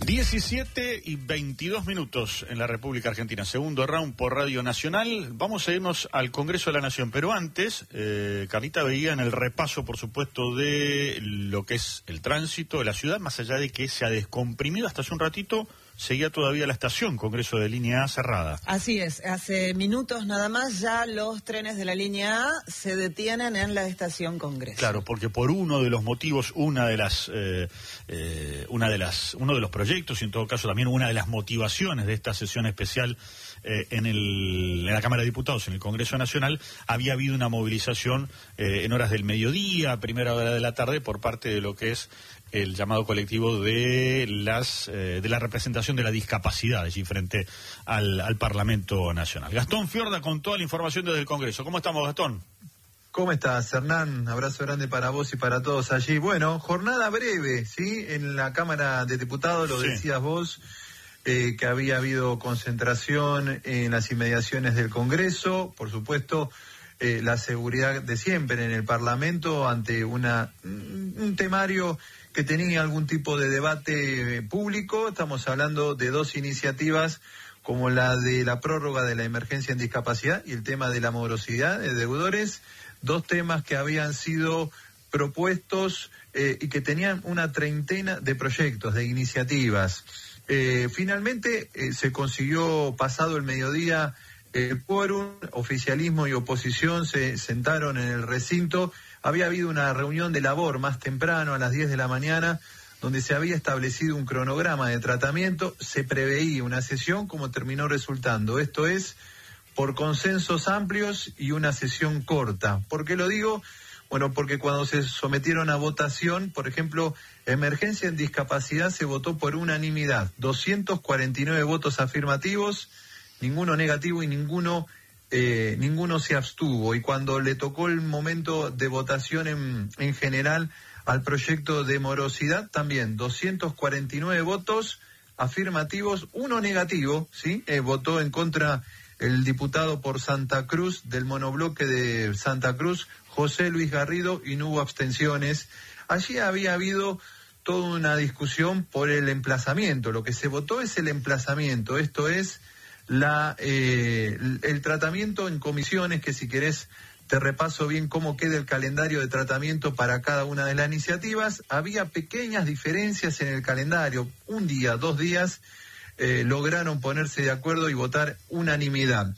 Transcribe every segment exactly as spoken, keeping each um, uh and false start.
diecisiete y veintidós minutos en la República Argentina. Segundo round por Radio Nacional. Vamos a irnos al Congreso de la Nación. Pero antes, eh, Carlita veía en el repaso, por supuesto, de lo que es el tránsito de la ciudad, más allá de que se ha descomprimido hasta hace un ratito, seguía todavía la estación Congreso de Línea A cerrada. Así es, hace minutos nada más ya los trenes de la Línea A se detienen en la estación Congreso. Claro, porque por uno de los motivos, una de las, eh, eh, una de las, uno de los proyectos y en todo caso también una de las motivaciones de esta sesión especial eh, en, el, en la Cámara de Diputados, en el Congreso Nacional, había habido una movilización eh, en horas del mediodía, primera hora de la tarde, por parte de lo que es el llamado colectivo de las eh, de la representación de la discapacidad allí frente al, al Parlamento Nacional. Gastón Fiorda con toda la información desde el Congreso. ¿Cómo estamos, Gastón? ¿Cómo estás, Hernán? Abrazo grande para vos y para todos allí. Bueno, jornada breve, ¿sí? En la Cámara de Diputados, lo sí. decías vos, eh, que había habido concentración en las inmediaciones del Congreso, por supuesto, eh, la seguridad de siempre en el Parlamento ante una un temario que tenía algún tipo de debate público. Estamos hablando de dos iniciativas como la de la prórroga de la emergencia en discapacidad y el tema de la morosidad de deudores, dos temas que habían sido propuestos eh, y que tenían una treintena de proyectos, de iniciativas. Eh, finalmente eh, se consiguió, pasado el mediodía, el quórum, oficialismo y oposición se sentaron en el recinto. Había habido una reunión de labor más temprano, a las diez de la mañana, donde se había establecido un cronograma de tratamiento. Se preveía una sesión como terminó resultando. Esto es, por consensos amplios y una sesión corta. ¿Por qué lo digo? Bueno, porque cuando se sometieron a votación, por ejemplo, emergencia en discapacidad se votó por unanimidad. doscientos cuarenta y nueve votos afirmativos, ninguno negativo y ninguno Eh, ninguno se abstuvo. Y cuando le tocó el momento de votación en, en general al proyecto de morosidad, también doscientos cuarenta y nueve votos afirmativos, uno negativo, ¿sí? Eh, votó en contra el diputado por Santa Cruz, del monobloque de Santa Cruz, José Luis Garrido, y no hubo abstenciones. Allí había habido toda una discusión por el emplazamiento. Lo que se votó es el emplazamiento, esto es La, eh, el tratamiento en comisiones, que si querés te repaso bien cómo queda el calendario de tratamiento para cada una de las iniciativas. Había pequeñas diferencias en el calendario, un día, dos días, eh, lograron ponerse de acuerdo y votar unanimidad.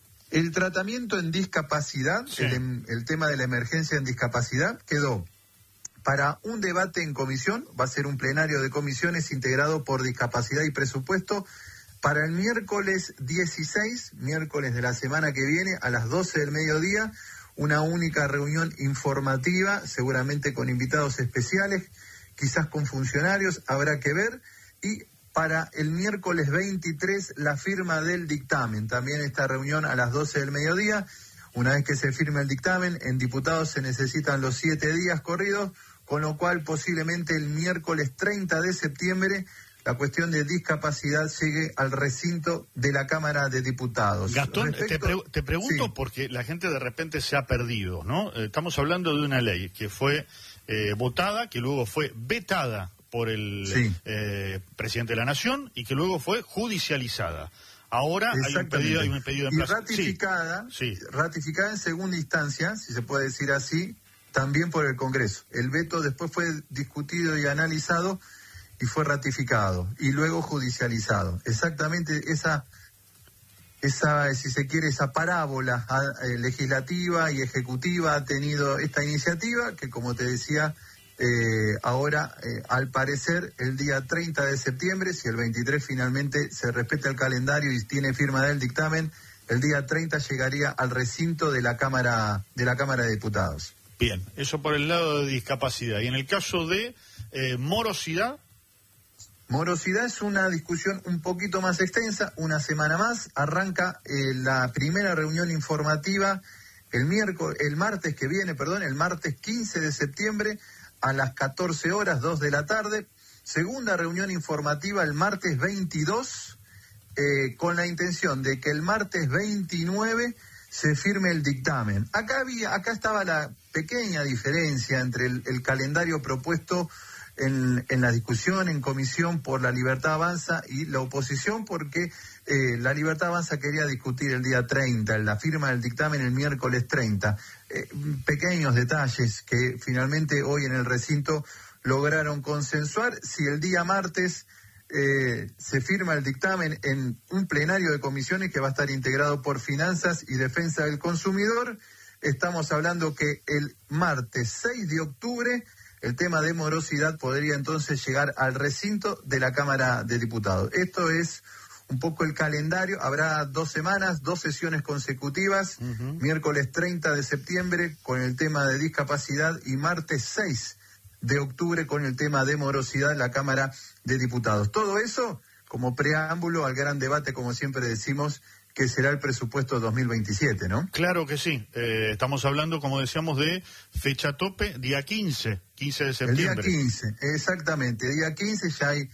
El tratamiento en discapacidad, sí. el, el tema de la emergencia en discapacidad, quedó para un debate en comisión, va a ser un plenario de comisiones integrado por discapacidad y presupuesto, para el miércoles dieciséis, miércoles de la semana que viene, a las doce del mediodía, una única reunión informativa, seguramente con invitados especiales, quizás con funcionarios, habrá que ver. Y para el miércoles veintitrés, la firma del dictamen. También esta reunión a las doce del mediodía. Una vez que se firme el dictamen, en diputados se necesitan los siete días corridos, con lo cual posiblemente el miércoles treinta de septiembre la cuestión de discapacidad llegue al recinto de la Cámara de Diputados. Gastón, Respecto... te, pre te pregunto sí. porque la gente de repente se ha perdido, ¿no? Eh, estamos hablando de una ley que fue eh, votada, que luego fue vetada por el sí. eh, presidente de la Nación y que luego fue judicializada. Ahora hay un pedido, hay un pedido de y ratificada, sí. Sí. ratificada en segunda instancia, si se puede decir así, también por el Congreso. El veto después fue discutido y analizado y fue ratificado, y luego judicializado. Exactamente esa, esa si se quiere, esa parábola eh, legislativa y ejecutiva ha tenido esta iniciativa, que como te decía, eh, ahora, eh, al parecer, el día treinta de septiembre, si el veintitrés finalmente se respeta el calendario y tiene firma del dictamen, el día treinta llegaría al recinto de la Cámara, de la Cámara de Diputados. Bien, eso por el lado de discapacidad. Y en el caso de eh, morosidad... Morosidad es una discusión un poquito más extensa, una semana más. Arranca eh, la primera reunión informativa el miércoles, el martes que viene, perdón, el martes quince de septiembre a las catorce horas, dos de la tarde. Segunda reunión informativa el martes veintidós, eh, con la intención de que el martes veintinueve se firme el dictamen. Acá había, acá estaba la pequeña diferencia entre el, el calendario propuesto en, en la discusión en comisión por La Libertad Avanza y la oposición, porque eh, La Libertad Avanza quería discutir el día treinta, la firma del dictamen el miércoles treinta. Eh, pequeños detalles que finalmente hoy en el recinto lograron consensuar. Si el día martes eh, se firma el dictamen en un plenario de comisiones que va a estar integrado por Finanzas y Defensa del Consumidor, estamos hablando que el martes seis de octubre el tema de morosidad podría entonces llegar al recinto de la Cámara de Diputados. Esto es un poco el calendario. Habrá dos semanas, dos sesiones consecutivas, uh-huh. miércoles treinta de septiembre con el tema de discapacidad y martes seis de octubre con el tema de morosidad en la Cámara de Diputados. Todo eso como preámbulo al gran debate, como siempre decimos, que será el presupuesto dos mil veintisiete, ¿no? Claro que sí. Eh, estamos hablando, como decíamos, de fecha tope, día quince, quince de septiembre. El día quince, exactamente. Día quince ya hay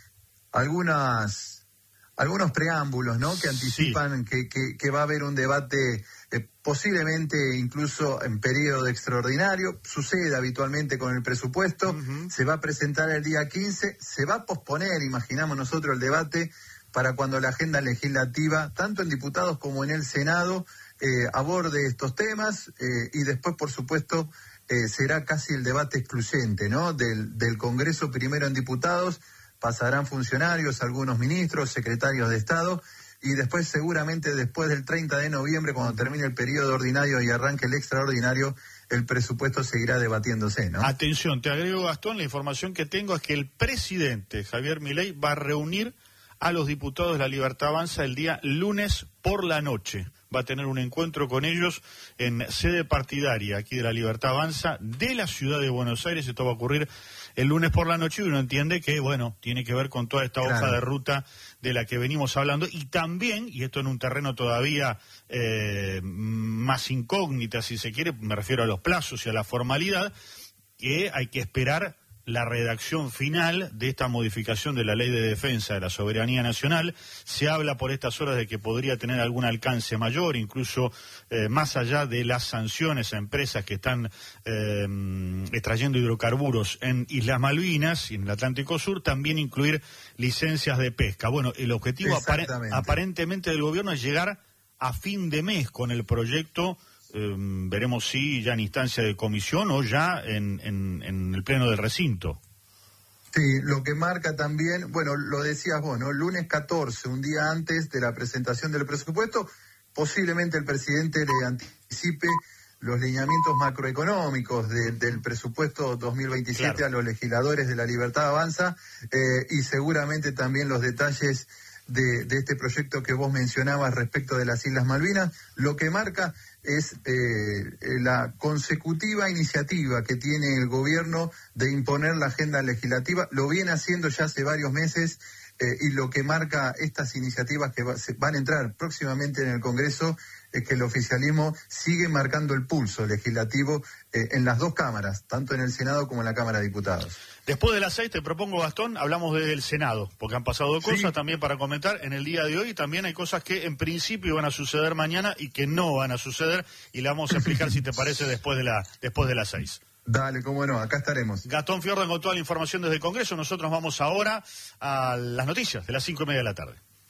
algunas, algunos preámbulos, ¿no? Que anticipan sí. que, que, que va a haber un debate eh, posiblemente incluso en periodo extraordinario. Sucede habitualmente con el presupuesto. Uh-huh. Se va a presentar el día quince, se va a posponer, imaginamos nosotros, el debate para cuando la agenda legislativa, tanto en diputados como en el Senado, eh, aborde estos temas eh, y después, por supuesto, eh, será casi el debate excluyente, ¿no? Del, del Congreso, primero en diputados, pasarán funcionarios, algunos ministros, secretarios de Estado, y después, seguramente, después del treinta de noviembre, cuando termine el periodo ordinario y arranque el extraordinario, el presupuesto seguirá debatiéndose, ¿no? Atención, te agrego, Gastón, la información que tengo es que el presidente Javier Milei va a reunir a los diputados de La Libertad Avanza el día lunes por la noche. Va a tener un encuentro con ellos en sede partidaria aquí de La Libertad Avanza de la ciudad de Buenos Aires. Esto va a ocurrir el lunes por la noche y uno entiende que, bueno, tiene que ver con toda esta claro. hoja de ruta de la que venimos hablando y también, y esto en un terreno todavía eh, más incógnita, si se quiere, me refiero a los plazos y a la formalidad, que hay que esperar la redacción final de esta modificación de la Ley de Defensa de la Soberanía Nacional. Se habla por estas horas de que podría tener algún alcance mayor, incluso eh, más allá de las sanciones a empresas que están eh, extrayendo hidrocarburos en Islas Malvinas y en el Atlántico Sur, también incluir licencias de pesca. Bueno, el objetivo apare- aparentemente del gobierno es llegar a fin de mes con el proyecto. Eh, veremos si ya en instancia de comisión o ya en, en, en el pleno del recinto. Sí, lo que marca también, bueno, lo decías vos, ¿no? Lunes catorce, un día antes de la presentación del presupuesto, posiblemente el presidente le anticipe los lineamientos macroeconómicos de, del presupuesto dos mil veintisiete claro. a los legisladores de La Libertad Avanza eh, y seguramente también los detalles de, de este proyecto que vos mencionabas respecto de las Islas Malvinas. Lo que marca es eh, la consecutiva iniciativa que tiene el gobierno de imponer la agenda legislativa. Lo viene haciendo ya hace varios meses eh, y lo que marca estas iniciativas que va, se, van a entrar próximamente en el Congreso es que el oficialismo sigue marcando el pulso legislativo eh, en las dos cámaras, tanto en el Senado como en la Cámara de Diputados. Después de las seis, te propongo, Gastón, hablamos del Senado, porque han pasado cosas sí. también para comentar en el día de hoy, y también hay cosas que en principio van a suceder mañana y que no van a suceder, y la vamos a explicar, si te parece, después de la después de las seis. Dale, cómo no, acá estaremos. Gastón Fiordan con toda la información desde el Congreso. Nosotros vamos ahora a las noticias de las cinco y media de la tarde.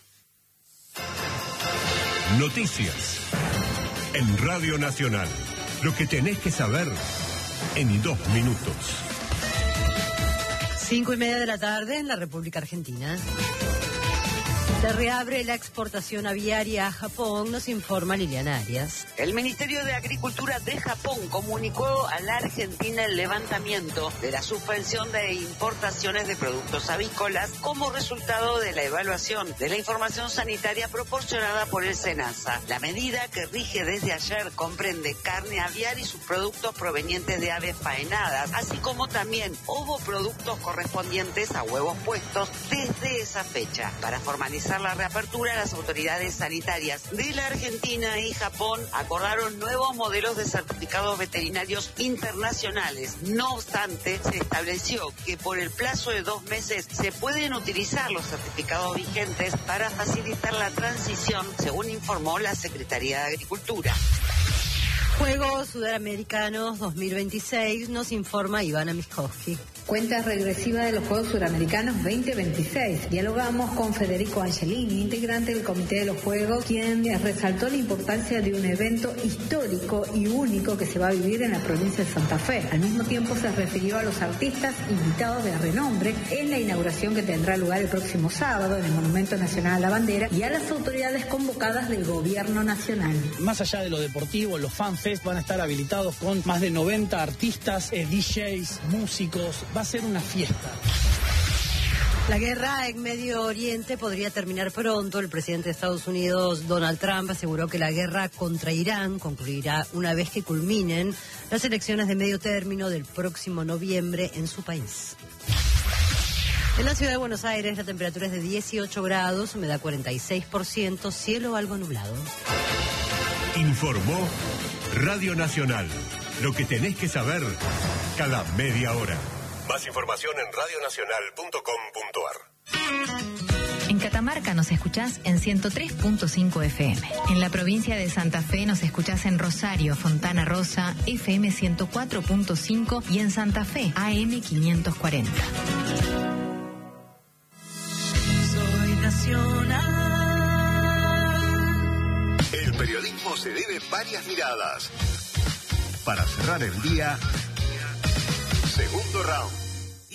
Noticias en Radio Nacional. Lo que tenés que saber en dos minutos. Cinco y media de la tarde en la República Argentina. Se reabre la exportación aviaria a Japón, nos informa Liliana Arias. El Ministerio de Agricultura de Japón comunicó a la Argentina el levantamiento de la suspensión de importaciones de productos avícolas como resultado de la evaluación de la información sanitaria proporcionada por el SENASA. La medida, que rige desde ayer, comprende carne aviar y sus productos provenientes de aves faenadas, así como también ovoproductos correspondientes a huevos puestos desde esa fecha. Para formalizar la reapertura, las autoridades sanitarias de la Argentina y Japón acordaron nuevos modelos de certificados veterinarios internacionales. No obstante, se estableció que por el plazo de dos meses se pueden utilizar los certificados vigentes para facilitar la transición, según informó la Secretaría de Agricultura. Juegos Sudamericanos dos mil veintiséis, nos informa Ivana Miskowski. Cuenta regresiva de los Juegos Suramericanos veinte veintiséis. Dialogamos con Federico Angelini, integrante del Comité de los Juegos, quien resaltó la importancia de un evento histórico y único que se va a vivir en la provincia de Santa Fe. Al mismo tiempo se refirió a los artistas invitados de renombre en la inauguración que tendrá lugar el próximo sábado en el Monumento Nacional a la Bandera y a las autoridades convocadas del Gobierno Nacional. Más allá de lo deportivo, los FanFest van a estar habilitados con más de noventa artistas, eh, D Js, músicos. Va a ser una fiesta. La guerra en Medio Oriente podría terminar pronto. El presidente de Estados Unidos, Donald Trump, aseguró que la guerra contra Irán concluirá una vez que culminen las elecciones de medio término del próximo noviembre en su país. En la ciudad de Buenos Aires la temperatura es de dieciocho grados, humedad cuarenta y seis por ciento, cielo algo nublado. Informó Radio Nacional. Lo que tenés que saber cada media hora. Más información en radio nacional punto com punto a r. En Catamarca nos escuchás en ciento tres punto cinco F M. En la provincia de Santa Fe nos escuchás en Rosario, Fontana Rosa, F M ciento cuatro punto cinco y en Santa Fe, A M quinientos cuarenta. Soy nacional. El periodismo se debe varias miradas. Para cerrar el día, segundo round.